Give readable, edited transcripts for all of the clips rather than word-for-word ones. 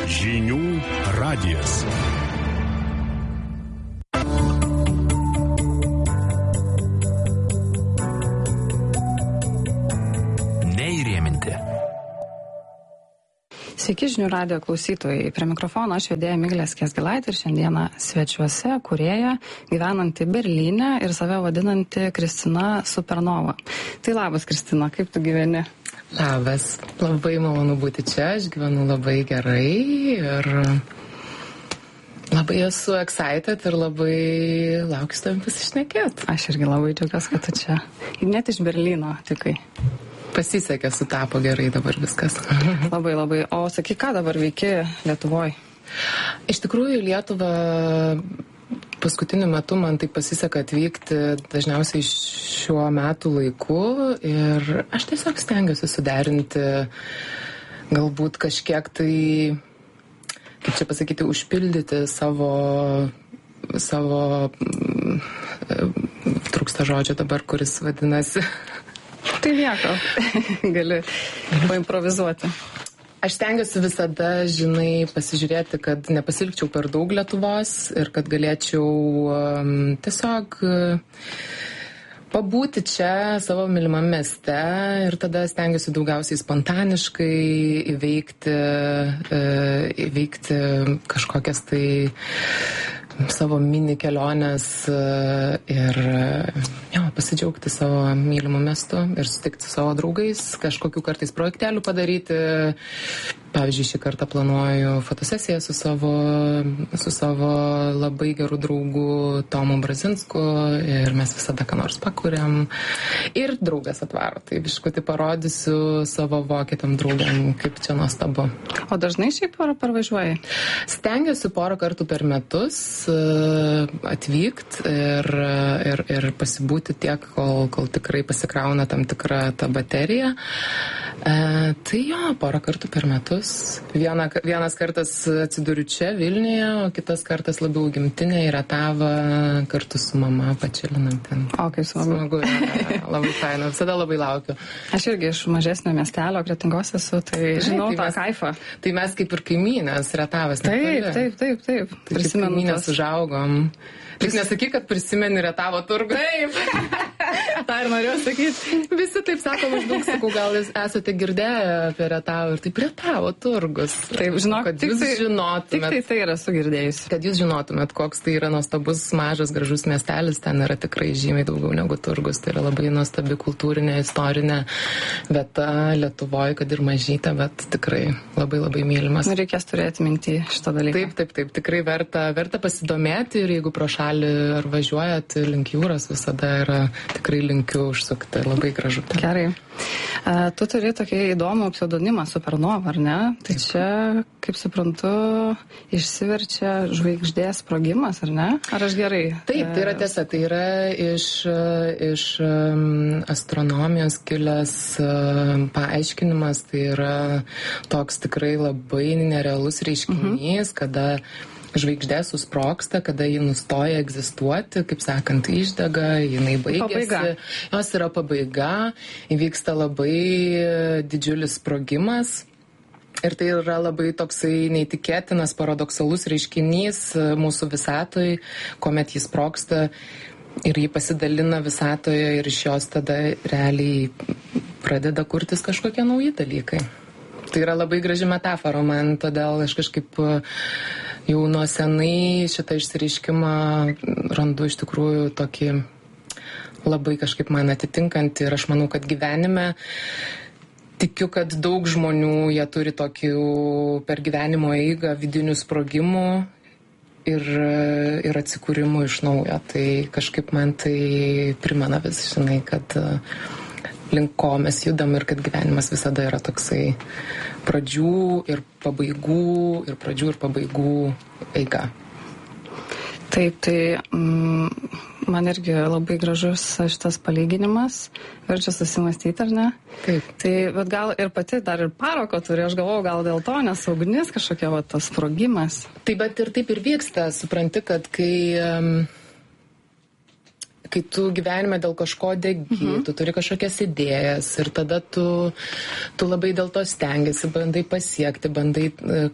Žinių radijas. Neįrėminti. Sveiki žinių radijo klausytojai. Prie mikrofono aš vedėja Miglė Skiesgilaitė ir šiandieną svečiuose kūrėja, gyvenanti Berlyne ir save vadinanti Kristina Supernova. Tai labas, Kristina, kaip tu gyveni? Labas, labai malonu būti čia, aš gyvenu labai gerai ir labai esu excited ir labai laukiu su tavim pasišnekėti. Aš irgi labai džiaugiuosi, kad tu čia. Net iš Berlyno tikai. Pasisekė, sutapo gerai dabar viskas. Labai. O sakyk, ką dabar veiki Lietuvoje? Iš tikrųjų, Lietuvą paskutiniu metu man taip pasiseka atvykti dažniausiai šiuo metų laiku ir aš tiesiog stengiuosi suderinti galbūt kažkiek tai, kaip čia pasakyti, užpildyti savo trūksta žodžio dabar, kuris vadinasi. Tai nieko, gali paimprovizuoti. Aš stengiuosi visada, pasižiūrėti, kad nepasilgčiau per daug Lietuvos ir kad galėčiau tiesiog pabūti čia savo mylimam mieste ir tada stengiuosi daugiausiai spontaniškai įveikti kažkokias tai savo mini keliones ir pasidžiaugti savo mylimu miestu ir sutikti su savo draugais, kažkokių kartais projektelių padaryti. Pavyzdžiui, šį kartą planuoju fotosesiją su savo labai gerų draugų Tomu Brazinsku ir mes visada ką nors pakuriam ir draugas atvaro. Tai biškutį parodysiu savo vokietam draugam, kaip čia nuostabu. O dažnai šiaip parvažiuoji? Stengiuosi porą kartų per metus atvykti ir pasibūti tiek, kol tikrai pasikrauna tam tikra ta baterija. Tai porą kartų per metus. Vienas kartas atsiduriu čia Vilniuje, o kitas kartas labiau gimtinė į Rietavą kartu su mama pačilinam ten. O, kaip smagu. Labai faina, visada labai laukiu. Aš irgi iš mažesnio miestelio, Kretingos esu, tai žinau tą kaifą. Tai mes kaip ir kaimynės, Rietavas. Taip. Tai prisimenu, kaimynės užaugom. Tik nesakyk, kad prisimeni Rietavo turgų. Taip. Ta ir norėjau sakyti. Visi taip sako, maždaug sakau, gal esate girdėję apie Rietavą ir taip Rietavo turgus. Taip, žinok, kad jūs žinotumėt. Tik tai yra sugirdėjusi. Kad jūs žinotumėt, koks tai yra nuostabus, mažas, gražus miestelis, ten yra tikrai žymiai daugiau negu turgus. Tai yra labai nuostabi kultūrinė, istorinė vieta Lietuvoje, kad ir mažytė, bet tikrai labai labai mylimas. Reikės turėti minty šitą dalyką. Taip, tikrai verta pasidomėti ir jeigu pro šalį ar važiuojat link jūros, visada yra tikrai linkiu užsukti, labai gražu. Gerai. Tu turi tokį įdomų pseudonimą Supernova, ar ne? Tai čia, kaip suprantu, išsiverčia žvaigždės sprogimas, ar ne? Ar aš gerai? Taip, tai yra tiesa. Tai yra iš astronomijos kilęs paaiškinimas. Tai yra toks tikrai labai nerealus reiškinys, kada žvaigždė susprogsta, kada ji nustoja egzistuoti, kaip sakant, išdega, jinai baigėsi. Pabaiga. Jos yra pabaiga, įvyksta labai didžiulis sprogimas. Ir tai yra labai toksai neįtikėtinas, paradoksalus reiškinys mūsų visatoj, kuomet jis sprogsta ir jį pasidalina visatoje ir iš jos tada realiai pradeda kurtis kažkokie nauji dalykai. Tai yra labai graži metafora man, todėl aš kažkaip jau nuo senai šitą išsireiškimą randu iš tikrųjų tokį labai kažkaip man atitinkantį ir aš manau, kad gyvenime tikiu, kad daug žmonių jie turi tokių per gyvenimo eigą vidinių sprogimų ir atsikūrimų iš naujo. Tai kažkaip man tai primena vis, kad link ko mes judam ir kad gyvenimas visada yra toksai pradžių ir pabaigų eiga. Taip, tai man irgi labai gražus šitas palyginimas, verčia susimastyti, ar ne? Taip. Tai, bet gal ir pati dar ir paroko turi, aš galvoju, gal dėl to, nes ugnis kažkokia, tas sprogimas. Taip, bet ir taip ir vyksta, supranti, kad kai tu gyvenime dėl kažko degi, tu turi kažkokias idėjas ir tada tu labai dėl to stengiasi, bandai pasiekti, bandai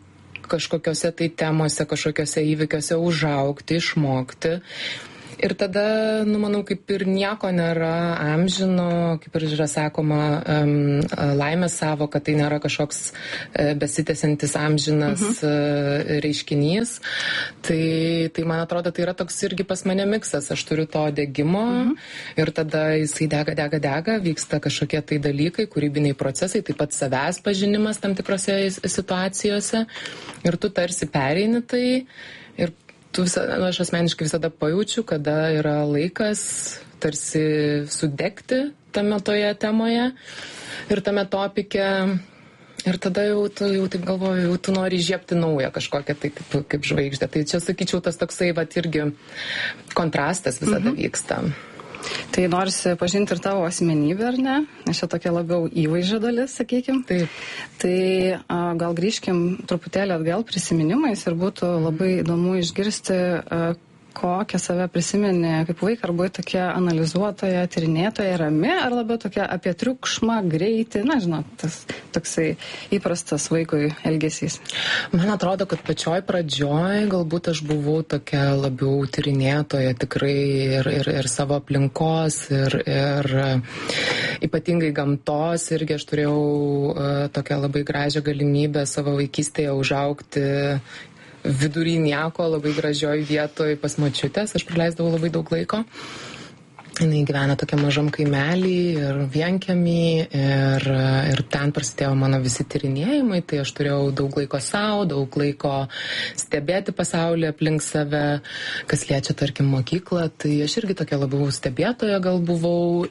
kažkokiose tai temose, kažkokiose įvykiuose užaugti, išmokti. Ir tada, manau, kaip ir nieko nėra amžino, kaip ir yra sakoma, laimės savoka, tai nėra kažkoks besitęsiantis amžinas reiškinys. Tai man atrodo, tai yra toks irgi pas mane miksas. Aš turiu to degimo ir tada jisai dega, vyksta kažkokie tai dalykai, kūrybiniai procesai, taip pat savęs pažinimas tam tikrose situacijose. Ir tu tarsi pereini tai ir aš asmeniškai visada pajaučiu, kada yra laikas tarsi sudegti tame toje temoje ir tame topike. Ir tada jau taip galvoju, jau tu nori įžiebti naują kažkokią tai kaip žvaigždę. Tai čia sakyčiau, tas toksai irgi kontrastas visada vyksta. Tai norisi pažinti ir tavo asmenybę, ar ne? Nes čia tokia labiau įvaizdžio dalis, sakykim. Taip. Tai gal grįžkim truputėlį atgal prisiminimais ir būtų labai įdomu išgirsti, kokią save prisimeni kaip vaiką, ar buvai tokia analizuotoja, tyrinėtoja, rami, ar labiau tokia apie triukšmą, greitį, na, žinot, tas toksai įprastas vaikui elgesys. Man atrodo, kad pačioj pradžioj galbūt aš buvau tokia labiau tyrinėtoja tikrai ir savo aplinkos, ir ypatingai gamtos, irgi aš turėjau tokią labai gražią galimybę savo vaikystėje užaugti vidury nieko, labai gražioj vietoj pas močiutės. Aš praleisdavau labai daug laiko. Jinai gyvena tokia mažam kaimelį ir vienkiemį ir ten prasidėjo mano visi tyrinėjimai, tai aš turėjau daug laiko savo, daug laiko stebėti pasaulį aplink save, kas liečia, tarkim, mokyklą, tai aš irgi tokia labiau stebėtoja gal buvau,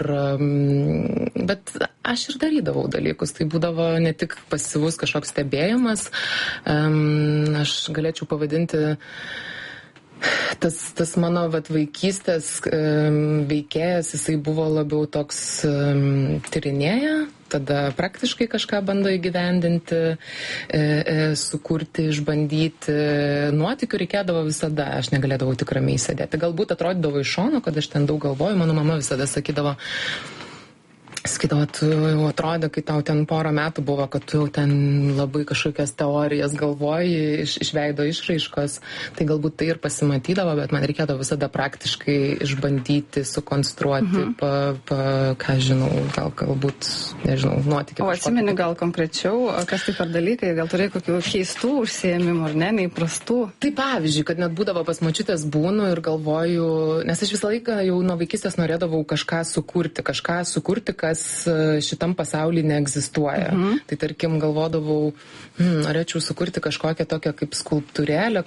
bet aš ir darydavau dalykus, tai būdavo ne tik pasyvus kažkoks stebėjimas, aš galėčiau pavadinti tas mano vaikystės veikėjas, jisai buvo labiau toks tyrinėja, tada praktiškai kažką bando įgyvendinti, sukurti, išbandyti. Nuotykių reikėdavo visada, aš negalėdavau tik ramiai sėdėti. Galbūt atrodydavo iš šono, kad aš ten daug galvoju, mano mama visada sakydavo, tu jau atrodė, kai tau ten porą metų buvo, kad tu jau ten labai kažkokias teorijas galvoji iš veido išraiškos, tai galbūt tai ir pasimatydavo, bet man reikėdavo visada praktiškai išbandyti, sukonstruoti, ką žinau, galbūt, nežinau, nuotykį. O atsimeni gal konkrečiau, kas tai per dalykai, gal turėjai kokių keistų užsiėmimų, ar ne, neįprastų? Tai pavyzdžiui, kad net būdavo pas močiutės būnu ir galvoju, nes aš visą laiką jau nuo vaikystės norėdavau kažką sukurti, kas šitam pasaulyje neegzistuoja. Tai tarkim galvodavau, norėčiau sukurti kažkokią tokią kaip skulptūrėlę,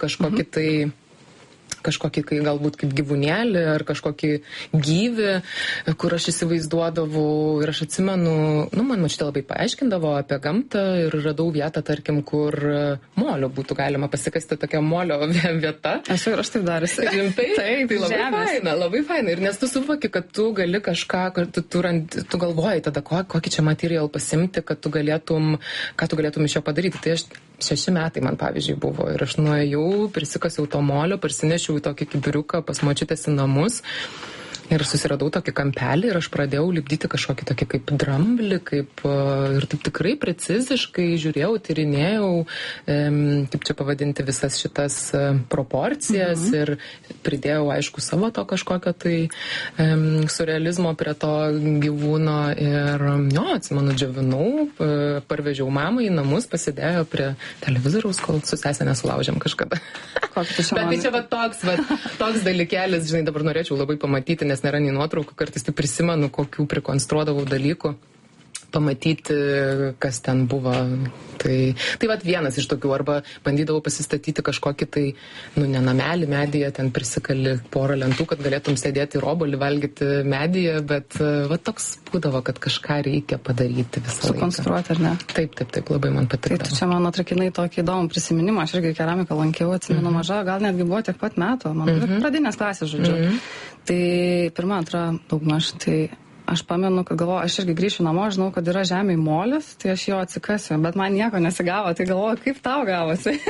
kažkokį galbūt kaip gyvūnėlį ar kažkokį gyvį, kur aš įsivaizduodavau ir aš atsimenu, man močiutė labai paaiškindavo apie gamtą ir radau vietą, tarkim, kur molio būtų galima pasikasti, tokia molio vieta. Esu ir aš taip dariusi. Rimtai? Taip, tai labai faina. Ir nes tu suvoki, kad tu gali kažką, tu galvoji tada, kokį čia materialą pasimti, kad tu galėtum iš jo padaryti. Tai aš 6 metai man, pavyzdžiui, buvo ir aš nuėjau, prisikasiau to molio, parsinešiau į tokį kibiriuką pas močiutės į namus ir susiradau tokį kampelį ir aš pradėjau lipdyti kažkokį tokį kaip dramblį, ir taip tikrai preciziškai žiūrėjau, tyrinėjau, kaip čia pavadinti, visas šitas proporcijas ir pridėjau, aišku, savo to kažkokio tai surrealizmo prie to gyvūno ir atsimenu, džiavinau, parvežiau mamą į namus, pasidėjo prie televizoriaus, kol su sesė nesulaužėm kažkada. Bet tai čia toks dalykėlis, žinai, dabar norėčiau labai pamatyti, nes nėra nei nuotraukų, kartais tai prisimenu, kokių prikonstruodavau dalykų, pamatyti, kas ten buvo. Tai vienas iš tokių, arba bandydavau pasistatyti kažkokį tai, ne namelį medyje, ten prisikali porą lentų, kad galėtum sėdėti ir obuolį valgyti medyje, bet toks būdavo, kad kažką reikia padaryti visą laiką. Sukonstruoti, ar ne? Taip, labai man patikdavo. Tai čia man atrakinai tokį įdomų prisiminimą, aš irgi keramiką lankiau, atsimenu maža, gal netgi buvo tiek pat metų, man pradinės klasės, žodžiu. Tai pirma, antra, daugmaž, tai aš pamenu, kad galvoju, aš irgi grįšiu namo, žinau, kad yra žemėj molis, tai aš jo atsikasiu, bet man nieko nesigavo, tai galvoju, kaip tau gavosi?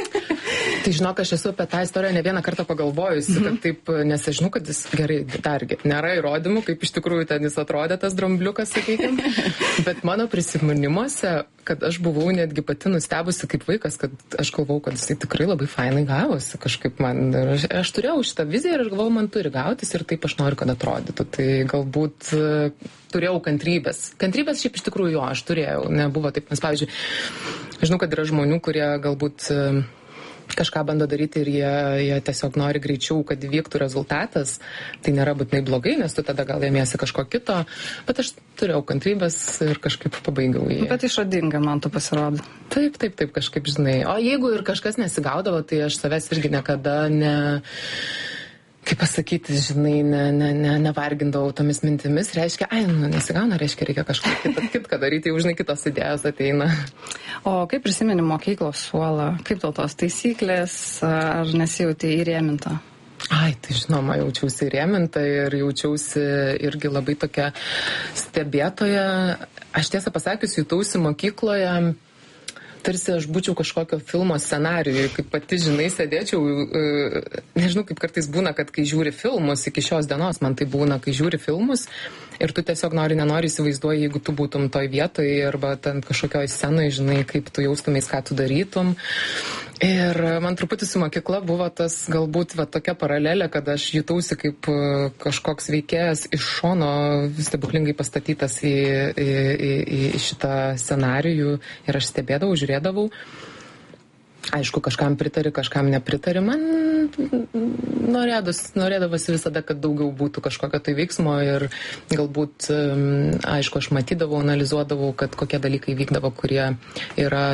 Tai žinok, aš esu apie tą istoriją ne vieną kartą pagalvojusi, kad taip, nes aš žinau, kad jis gerai, dargi, nėra įrodymų, kaip iš tikrųjų ten jis atrodė, tas drambliukas, sakykime, bet mano prisiminimuose, kad aš buvau netgi pati nustebusi kaip vaikas, kad aš galvau, kad jis tikrai labai fainai gavosi kažkaip man. Aš turėjau šitą viziją ir aš galvau, man turi gautis ir taip aš noriu, kad atrodytų. Tai galbūt turėjau kantrybės. Kantrybės šiaip iš tikrųjų jo, aš turėjau, nebuvo taip, nes pavyzdžiui, žinau, kad yra žmonių, kurie galbūt kažką bando daryti ir jie tiesiog nori greičiau, kad įvyktų rezultatas. Tai nėra būtinai blogai, nes tu tada gal ėmėsi kažko kito, bet aš turėjau kantrybės ir kažkaip pabaigiau jį. Bet išradinga man tu pasirodo. Taip, kažkaip žinai. O jeigu ir kažkas nesigaudavo, tai aš savęs irgi niekada kaip pasakyti, žinai, nevargindavau tomis mintimis, reiškia, nesigauna, reiškia, reikia kažką kitką daryti, jau žinai, kitos idėjos ateina. O kaip prisimeni mokyklos suolą, kaip tau tos taisyklės, ar nesijauti įrėminta? Tai žinoma, jaučiausi įrėminta ir jaučiausi irgi labai tokia stebėtoja. Aš tiesą pasakius, jutausi mokykloje, tarsi aš būčiau kažkokio filmo scenarijui, kaip pati, žinai, sėdėčiau, nežinau, kaip kartais būna, kad kai žiūri filmus, iki šios dienos man tai būna, kai žiūri filmus ir tu tiesiog nenori įsivaizduoji, jeigu tu būtum toj vietoje arba ten kažkokioj scenoje, žinai, kaip tu jaustumės, ką tu darytum. Ir man truputį su mokykla buvo tas galbūt tokia paralelė, kad aš jutausi kaip kažkoks veikėjas iš šono stebuklingai pastatytas į šitą scenarijų ir aš stebėdavau, žiūrėdavau. Aišku, kažkam pritari, kažkam nepritari. Man norėdavosi visada, kad daugiau būtų kažkokio tai veiksmo ir galbūt, aišku, aš matydavau, analizuodavau, kad kokie dalykai vykdavo, kurie yra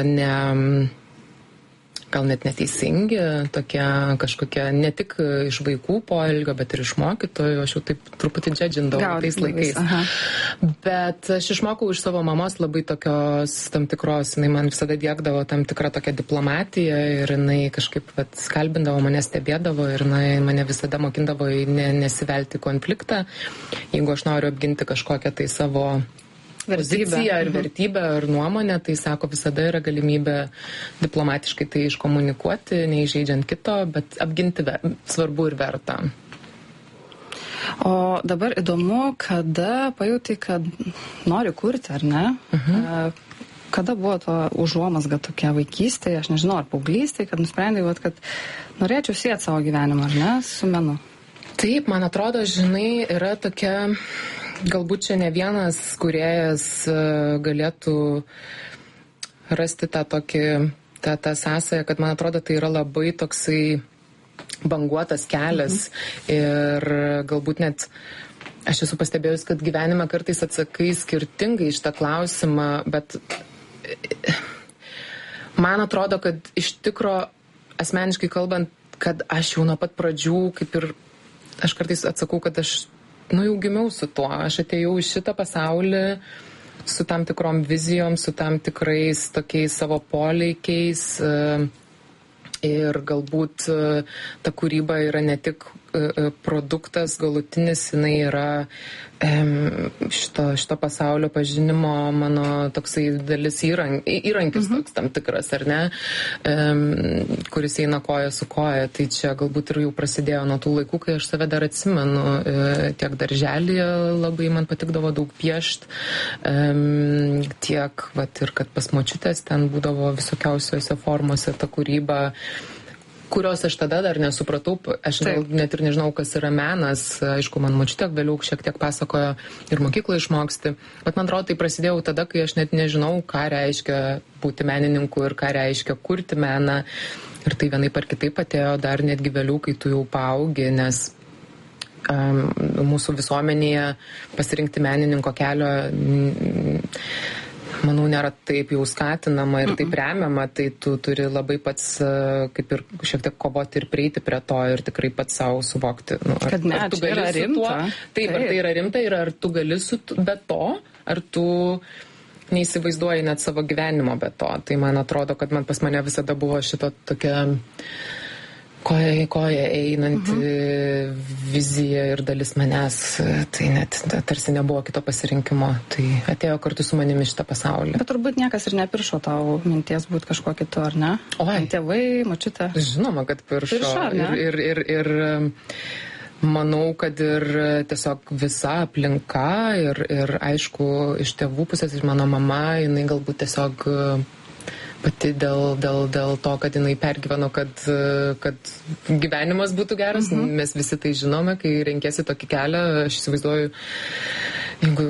gal net neteisingi, tokie kažkokie ne tik iš vaikų poelgio, bet ir iš mokytojų. Aš jau taip truputį džedžindavau tais laikais. Aha. Bet aš išmokau iš savo mamos labai tokios tam tikros, jinai man visada diegdavo tam tikrą tokią diplomatiją ir jinai kažkaip skalbindavo, mane stebėdavo ir jinai mane visada mokindavo nesivelti konfliktą. Jeigu aš noriu apginti kažkokią tai savo poziciją ar vertybę ar nuomonę, tai sako, visada yra galimybė diplomatiškai tai iškomunikuoti, neįžeidžiant kito, bet apginti svarbu ir verta. O dabar įdomu, kada pajauti, kad nori kurti, ar ne? Kada buvo to užuomazga tokia vaikystėje, aš nežinau, ar paauglystėje, kad nusprendai, kad norėčiau sieti savo gyvenimą, ar ne, su menu? Taip, man atrodo, žinai, yra tokia... Galbūt čia ne vienas kūrėjas galėtų rasti tą sąsają, kad man atrodo, tai yra labai toksai banguotas kelias ir galbūt net aš esu pastebėjus, kad gyvenime kartais atsakai skirtingai iš tą klausimą, bet man atrodo, kad iš tikro asmeniškai kalbant, kad aš jau nuo pat pradžių, kaip ir aš kartais atsakau, kad aš jau gimiau su tuo. Aš atėjau į šitą pasaulį su tam tikrom vizijom, su tam tikrais tokiais savo poleikiais ir galbūt ta kūryba yra ne tik produktas galutinis, jinai yra šito pasaulio pažinimo mano toksai dalis įrankis toks tam tikras, ar ne, kuris eina koja su koja. Tai čia galbūt ir jau prasidėjo nuo tų laikų, kai aš save dar atsimenu, tiek darželyje labai man patikdavo daug piešt, tiek ir kad pas močiutės ten būdavo visokiausiose formose ta kūryba, kurios aš tada dar nesupratau, aš net ir nežinau, kas yra menas, aišku, man močiutė vėliau šiek tiek pasakojo ir mokyklą išmoksti, bet man atrodo, tai prasidėjau tada, kai aš net nežinau, ką reiškia būti menininku ir ką reiškia kurti meną, ir tai vienaip ar kitaip atėjo dar netgi vėliau, kai tu jau paaugi, nes mūsų visuomenėje pasirinkti menininko kelio manau, nėra taip jau skatinama ir taip remiama, tai tu turi labai pats kaip ir šiek tiek kovoti ir prieiti prie to ir tikrai pats savo suvokti. Kad ne, tu gali yra rimta. Taip, ar tai yra rimta ir ar tu gali be to, ar tu neįsivaizduoji net savo gyvenimo be to. Tai man atrodo, kad pas mane visada buvo šito tokia koja į koją einanti vizija ir dalis manęs, tai net tarsi nebuvo kito pasirinkimo, tai atėjo kartu su manimi šitą pasaulį. Bet turbūt niekas ir nepiršo tau minties būti kažkuo kitu, ar ne? Oi. Tėvai, močiutė. Žinoma, kad piršo. Ir manau, kad ir tiesiog visa aplinka ir aišku, iš tėvų pusės, iš mano mama, jinai galbūt tiesiog pati dėl to, kad jinai pergyveno, kad gyvenimas būtų geras. Mes visi tai žinome, kai renkėsi tokį kelią, aš įsivaizduoju, jeigu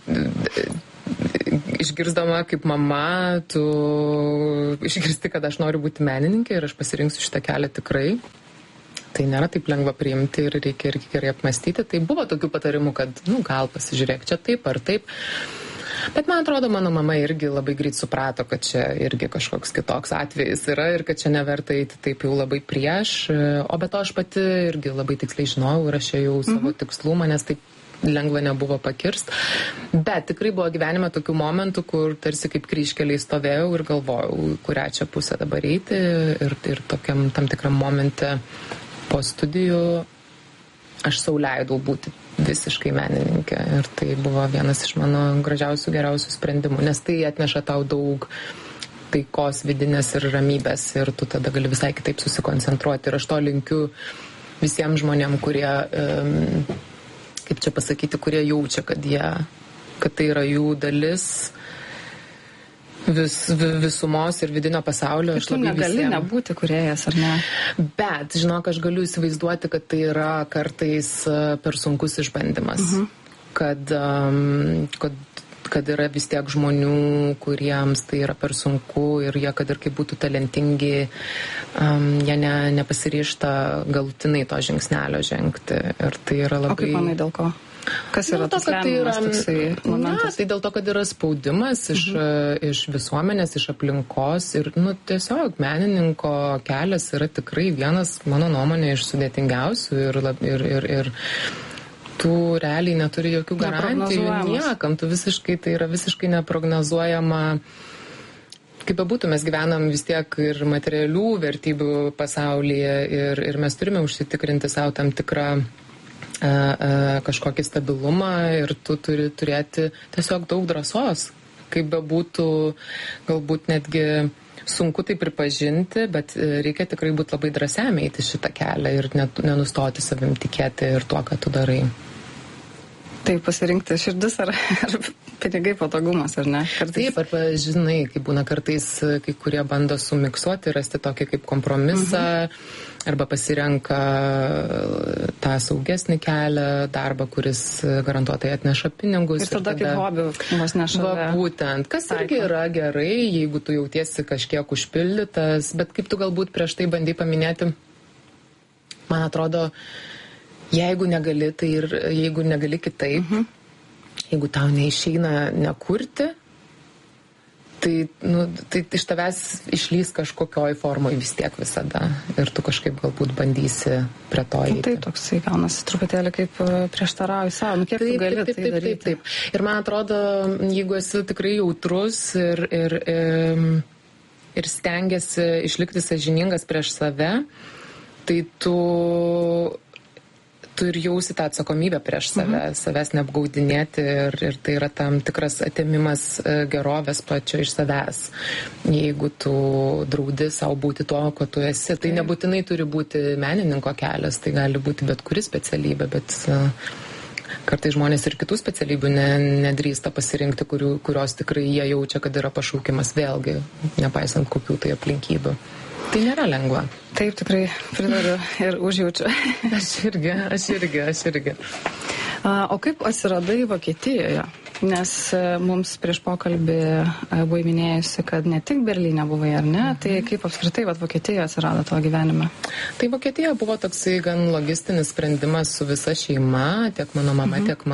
išgirzdama kaip mama, tu išgirsti, kad aš noriu būti menininkė ir aš pasirinksiu šitą kelią tikrai. Tai nėra taip lengva priimti ir reikia irgi gerai apmastyti. Tai buvo tokių patarimų, kad, gal pasižiūrėk, čia taip ar taip. Bet man atrodo, mano mama irgi labai greit suprato, kad čia irgi kažkoks kitoks atvejis yra ir kad čia neverta eiti taip jau labai prieš. O be to aš pati irgi labai tiksliai žinojau ir aš ėjau savo tikslų, manęs taip lengva nebuvo pakirst. Bet tikrai buvo gyvenime tokių momentų, kur tarsi kaip kryžkeliai stovėjau ir galvojau, kurią čia pusę dabar eiti. Ir tokiam tam tikram momente po studijų aš sau leidau būti visiškai menininkė ir tai buvo vienas iš mano gražiausių, geriausių sprendimų, nes tai atneša tau daug taikos vidinės ir ramybės ir tu tada gali visai kitaip susikoncentruoti ir aš to linkiu visiems žmonėm, kurie, kaip čia pasakyti, kurie jaučia, kad tai yra jų dalis visumos ir vidinio pasaulio. Ir tu negali nebūti kūrėjas, ar ne? Bet, žinok, aš galiu įsivaizduoti, kad tai yra kartais per sunkus išbandymas. Kad yra vis tiek žmonių, kuriems tai yra per sunku ir jie, kad ir kaip būtų talentingi, jie nepasiryžta galutinai to žingsnelio žengti. Ir tai yra labai... O kaip manai, dėl ko? Kas yra tas lemiamas toksai momentas? Tai dėl to, kad yra spaudimas iš visuomenės, iš aplinkos ir tiesiog menininko kelias yra tikrai vienas, mano nuomonė, iš sudėtingiausių ir tu realiai neturi jokių garantijų niekam, tai yra visiškai neprognozuojama. Kaip bebūtų, mes gyvenam vis tiek ir materialių vertybių pasaulyje ir mes turime užsitikrinti savo tam tikrą kažkokį stabilumą ir tu turi turėti tiesiog daug drąsos. Kaip bebūtų, galbūt netgi sunku tai pripažinti, bet reikia tikrai būti labai drąsiam eiti šitą kelią ir nenustoti savim tikėti ir tuo, ką tu darai. Tai pasirinkti širdis ar pinigai, patogumas, ar ne? Taip, arba žinai, kaip būna kartais, kai kurie bando sumiksuoti, rasti tokį kaip kompromisą, arba pasirenka tą saugesnį kelią, darbą, kuris garantuotai atneša pinigus. Ir tada kaip hobių vos nešalia. Būtent, kas irgi yra gerai, jeigu tu jautiesi kažkiek užpildytas, bet kaip tu galbūt prieš tai bandai paminėti, man atrodo, jeigu negali, tai ir jeigu negali kitaip, jeigu tau neišeina nekurti, tai iš tavęs išlys kažkokioj formoj vis tiek visada. Ir tu kažkaip galbūt bandysi prie to eiti. Tai toksai gaunasi truputėlį kaip prieštarauji savo. Kiek tu gali tai daryti? Taip. Ir man atrodo, jeigu esi tikrai jautrus ir stengiasi išlikti sąžiningas prieš save, tai tu ir jausi tą atsakomybę prieš save, savęs neapgaudinėti ir tai yra tam tikras atėmimas gerovės pačio iš savęs. Jeigu tu draudi savo būti tuo, ko tu esi, tai nebūtinai turi būti menininko kelias, tai gali būti bet kuri specialybė, bet kartais žmonės ir kitų specialybių nedrįsta pasirinkti, kurios tikrai jie jaučia, kad yra pašaukimas vėlgi, nepaisant kokių tai aplinkybių. Tai nėra lengva. Taip, tikrai pritariu ir užjaučiu. Aš irgi. O kaip atsiradai Vokietijoje? Nes mums prieš pokalbį buvai minėjusi, kad ne tik Berlyne buvai, ar ne? Tai kaip apskritai Vokietijoje atsirado tavo gyvenime? Tai Vokietija buvo toksai gan logistinis sprendimas su visa šeima, tiek mano mama, tiek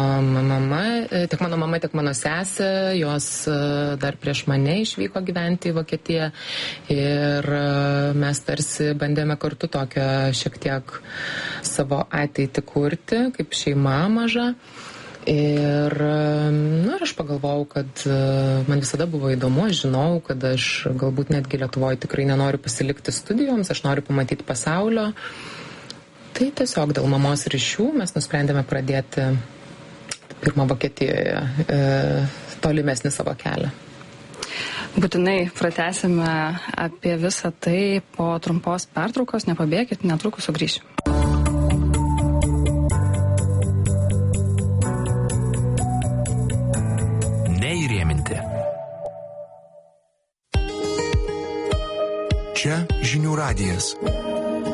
mano sesė, jos dar prieš mane išvyko gyventi į Vokietiją ir mes tarsi bandėme kartu tokią šiek tiek savo ateitį kurti, kaip šeima maža. Ir aš pagalvojau, kad man visada buvo įdomu, aš žinau, kad aš galbūt netgi Lietuvoje tikrai nenoriu pasilikti studijoms, aš noriu pamatyti pasaulio. Tai tiesiog dėl mamos ryšių mes nusprendėme pradėti pirmą Vokietijoje tolimesnį savo kelią. Būtinai pratęsime apie visą tai po trumpos pertraukos, nepabėkit, netrukus sugrįšiu. Neįrėminti. Čia Žinių radijas.